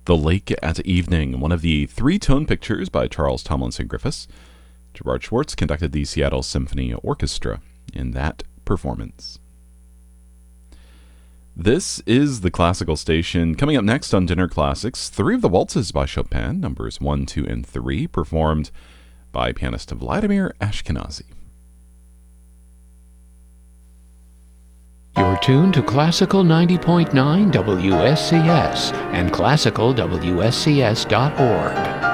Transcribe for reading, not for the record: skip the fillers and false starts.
The Lake at Evening, one of the three-tone pictures by Charles Tomlinson Griffiths. Gerard Schwartz conducted the Seattle Symphony Orchestra in that performance. This is the Classical Station. Coming up next on Dinner Classics, three of the waltzes by Chopin, numbers 1, 2, and 3, performed by pianist Vladimir Ashkenazy. You're tuned to Classical 90.9 WSCS and classicalwscs.org.